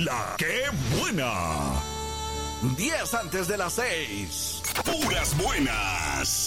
La que buena. 10 antes de las 6. Puras buenas.